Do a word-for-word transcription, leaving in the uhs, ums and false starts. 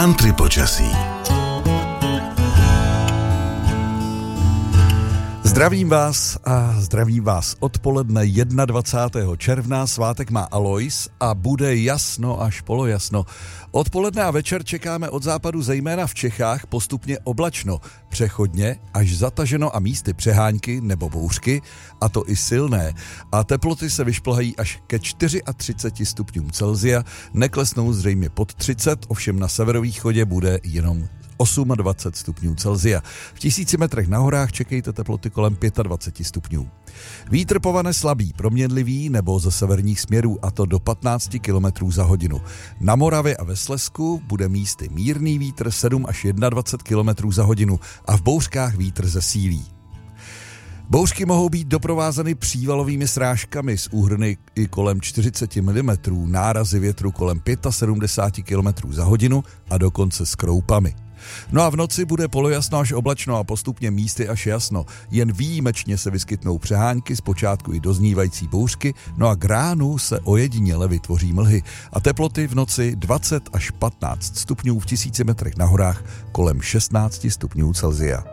Country počasí. Zdravím vás a zdravím vás odpoledne dvacátého prvního června, svátek má Alois a bude jasno až polojasno. Odpoledne a večer čekáme od západu zejména v Čechách postupně oblačno, přechodně až zataženo a místy přehánky nebo bouřky, a to i silné. A teploty se vyšplhají až ke třiceti čtyřem stupňům Celsia, neklesnou zřejmě pod třicet, ovšem na severovýchodě bude jenom dvacet osm stupňů Celsia. V tisíci metrech na horách čekejte teploty kolem dvacet pět stupňů. Vítr povane slabý, proměnlivý nebo ze severních směrů, a to do patnáct kilometrů za hodinu. Na Moravě a ve Slezsku bude místy mírný vítr sedm až dvacet jedna kilometrů za hodinu a v bouřkách vítr zesílí. Bouřky mohou být doprovázeny přívalovými srážkami s úhrny i kolem čtyřicet milimetrů, nárazy větru kolem sedmdesát pět kilometrů za hodinu a dokonce s kroupami. No a v noci bude polojasno až oblačno a postupně místy až jasno. Jen výjimečně se vyskytnou přehánky, zpočátku i doznívající bouřky, no a k ránu se ojediněle vytvoří mlhy. A teploty v noci dvacet až patnáct stupňů, v tisíci metrech na horách kolem šestnáct stupňů Celsia.